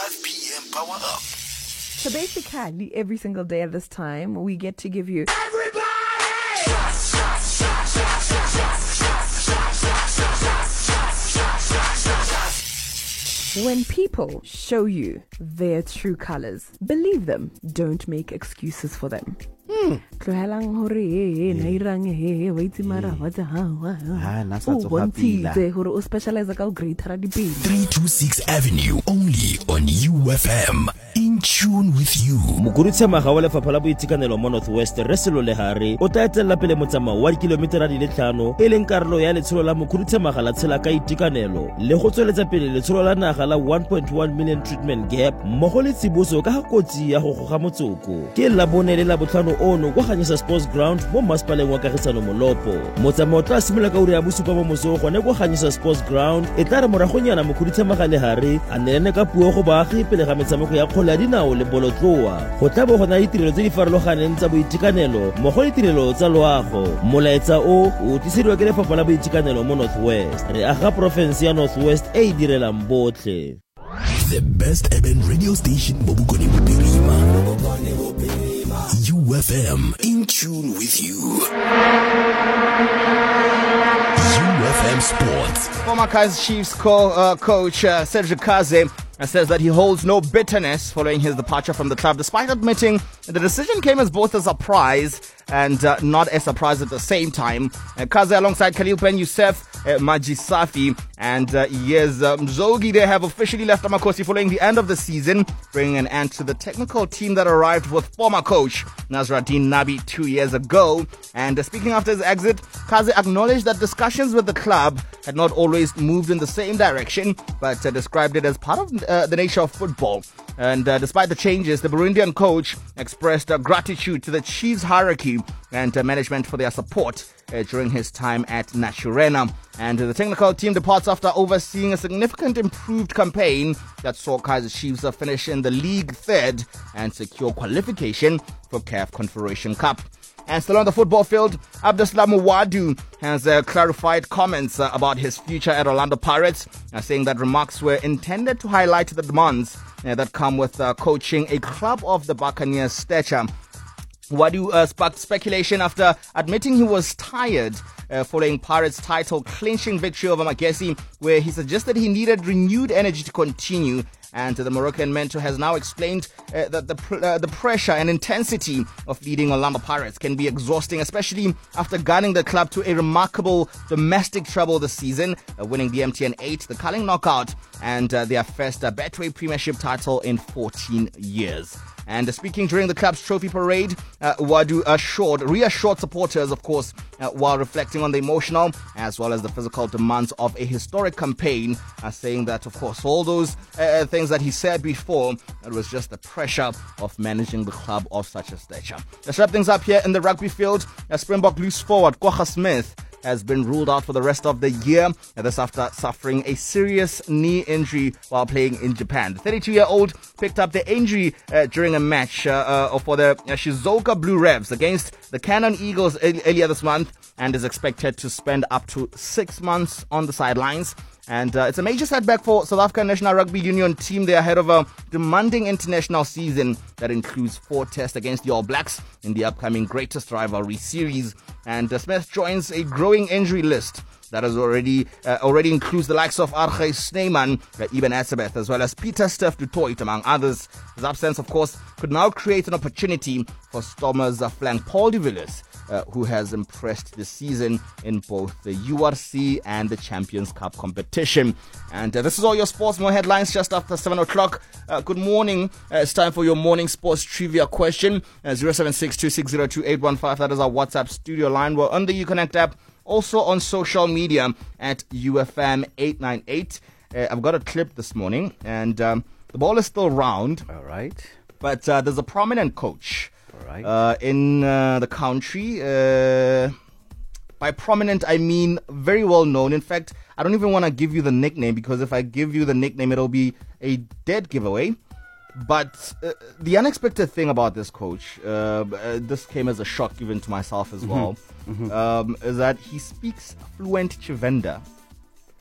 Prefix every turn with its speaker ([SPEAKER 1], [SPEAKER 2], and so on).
[SPEAKER 1] 5 p.m. Power Up.
[SPEAKER 2] So basically, every single day at this time, we get to give you when people show you their true colors, believe them. Don't make excuses for them. Tlohelang hore nairang wait mara what's hore o specialize ka o greater dipedi
[SPEAKER 1] 326 Avenue only on UFM. In tune with you.
[SPEAKER 3] Mokurutsamaga wa lefapha la boitekanelo mo Northwest Reselo Lehare o tla etela pele motsamao wa kilometera di le 5 e leng karolo ya letsholo la mokurutsamaga la tshela ka itekanelo le go tsweletsa pele letsholo la naga la 1.1 million treatment gap mmogo le tsiboso ka ga kotsi ya go goga motsoko ke la bonele la botlhano ono kwa Ganyesa Sports Ground mo Masepaleng wa Kagisano Molopo. Motsamao tla simolola ka uri ya bosupa mo moso gone kwa Ganyesa Sports Ground e tla re moragonyana mokurutsamaga Lehare a nelene ka puo go baagi pele ga metshameko ya kgole ya dinao le bolotloa go tla bo go na ditirelo tse di farologaneng tsa boitekanelo mmogo le ditirelo tsa loago. Molaetsa o tlisediwa ke lefapha la boitekanelo mo Northwest. Re aga province ya Northwest e direlang botlhe.
[SPEAKER 1] The best urban radio station Bobukone Bupirima. UFM, in tune with you. UFM Sports.
[SPEAKER 4] Former Kaizer Chiefs coach Cedric Kaze says that he holds no bitterness following his departure from the club, despite admitting the decision came as both a surprise and not a surprise at the same time. Kaze alongside Khalil Ben Youssef, Maji Safi and Yez Mzogi, they have officially left Amakosi following the end of the season, bringing an end to the technical team that arrived with former coach Nasruddin Nabi 2 years ago. And speaking after his exit, Kaze acknowledged that discussions with the club had not always moved in the same direction, but described it as part of the nature of football. And despite the changes, the Burundian coach expressed gratitude to the Chiefs hierarchy and management for their support during his time at Naturena. And the technical team departs after overseeing a significant improved campaign that saw Kaizer Chiefs finish in the league third and secure qualification for CAF Confederation Cup. And still on the football field, Abdeslam Wadu has clarified comments about his future at Orlando Pirates, saying that remarks were intended to highlight the demands that come with coaching a club of the Buccaneers' stature. Wadu sparked speculation after admitting he was tired following Pirates' title clinching victory over Magesi, where he suggested he needed renewed energy to continue. And the Moroccan mentor has now explained that the pressure and intensity of leading Orlando Pirates can be exhausting, especially after guiding the club to a remarkable domestic treble this season, winning the MTN 8, the Carling Knockout, and their first Betway Premiership title in 14 years. And speaking during the club's trophy parade, Wadu reassured supporters, of course, while reflecting on the emotional as well as the physical demands of a historic campaign, saying that, of course, all those things that he said before, it was just the pressure of managing the club of such a stature. Let's wrap things up here in the rugby field. Springbok loose forward Kwagga Smith has been ruled out for the rest of the year. This after suffering a serious knee injury while playing in Japan. The 32-year-old picked up the injury during a match for the Shizuoka Blue Revs against the Cannon Eagles earlier this month, and is expected to spend up to 6 months on the sidelines. And it's a major setback for South African National Rugby Union team. They are ahead of a demanding international season that includes 4 tests against the All Blacks in the upcoming Greatest Rivalry series. And Smith joins a growing injury list that has already includes the likes of R.G. Snyman, Eben Etzebeth, as well as Peter Steph du Toit, among others. His absence, of course, could now create an opportunity for Stormers' flank Paul de Villiers, who has impressed this season in both the URC and the Champions Cup competition. And this is all your sports. More headlines just after 7 o'clock. Good morning. It's time for your morning sports trivia question. 076-260-2815. That is our WhatsApp studio line. We're on the Uconnect app. Also on social media at UFM898. I've got a clip this morning, and the ball is still round.
[SPEAKER 5] All right.
[SPEAKER 4] But there's a prominent coach in the country. By prominent, I mean very well known. In fact, I don't even want to give you the nickname, because if I give you the nickname, it'll be a dead giveaway. But the unexpected thing about this coach, this came as a shock even to myself as well, is that he speaks fluent Tshivenda.